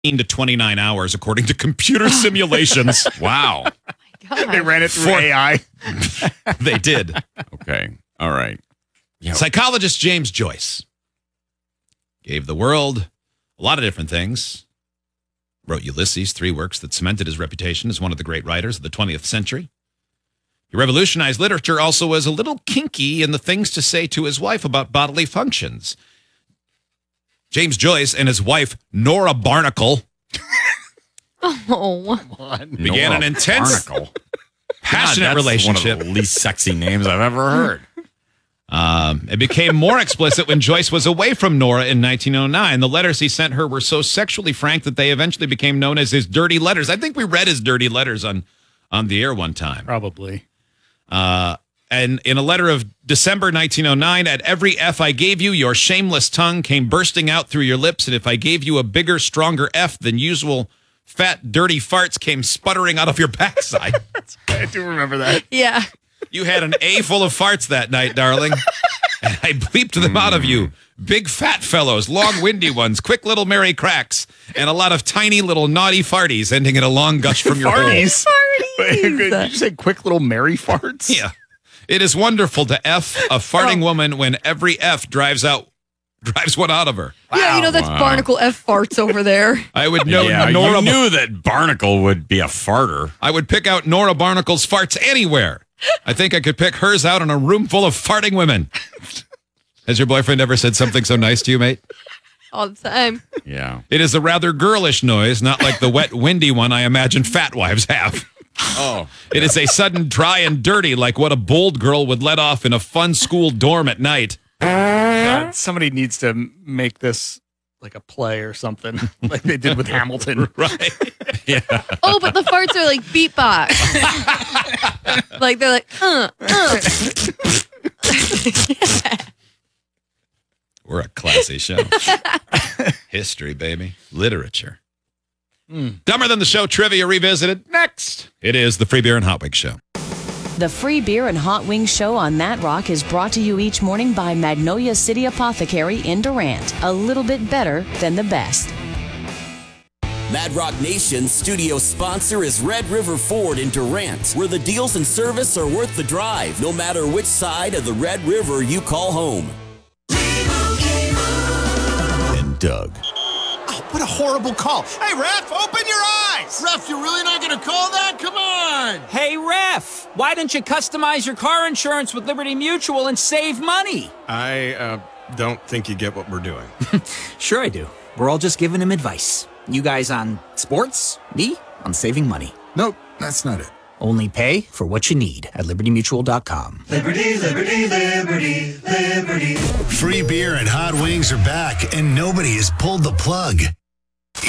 to 29 hours, according to computer simulations. Wow. God. They ran it through AI. They did. Okay. All right. Yeah. Psychologist James Joyce gave the world a lot of different things. Wrote Ulysses, 3 works that cemented his reputation as one of the great writers of the 20th century. He revolutionized literature, also was a little kinky in the things to say to his wife about bodily functions. James Joyce and his wife, Nora Barnacle, Oh. began an intense, passionate that's relationship. One of the least sexy names I've ever heard. It became more explicit when Joyce was away from Nora in 1909. The letters he sent her were so sexually frank that they eventually became known as his dirty letters. I think we read his dirty letters on the air one time. Probably. And in a letter of December 1909, at every F I gave you, your shameless tongue came bursting out through your lips. And if I gave you a bigger, stronger F than usual, fat, dirty farts came sputtering out of your backside. I do remember that. Yeah. You had an A full of farts that night, darling. And I bleeped them out of you. Big fat fellows, long windy ones, quick little merry cracks, and a lot of tiny little naughty farties ending in a long gush from your hole. Farties. Did you say quick little Mary farts? Yeah. It is wonderful to F a farting woman when every F drives one out of her. Yeah, you know, that's Barnacle F farts over there. I would know You knew that Barnacle would be a farter. I would pick out Nora Barnacle's farts anywhere. I think I could pick hers out in a room full of farting women. Has your boyfriend ever said something so nice to you, mate? All the time. Yeah. It is a rather girlish noise, not like the wet, windy one I imagine fat wives have. Oh. It is a sudden dry and dirty, like what a bold girl would let off in a fun school dorm at night. God, somebody needs to make this like a play or something, like they did with Hamilton. Right. Yeah. Oh, but the farts are like beatbox. Like they're like, We're a classy show. History, baby. Literature. Dumber Than the Show trivia revisited. Next, it is the Free Beer and Hot Wings Show. The Free Beer and Hot Wings Show on That Rock is brought to you each morning by Magnolia City Apothecary in Durant. A little bit better than the best. Mad Rock Nation's studio sponsor is Red River Ford in Durant, where the deals and service are worth the drive, no matter which side of the Red River you call home. And Doug. Oh, what a horrible call. Hey, ref, open your eyes. Ref, you're really not going to call that? Come on. Hey, ref, why don't you customize your car insurance with Liberty Mutual and save money? I don't think you get what we're doing. Sure I do. We're all just giving him advice. You guys on sports, me on saving money. Nope, that's not it. Only pay for what you need at libertymutual.com. Liberty, liberty, liberty, liberty. Free beer and hot wings are back, and nobody has pulled the plug.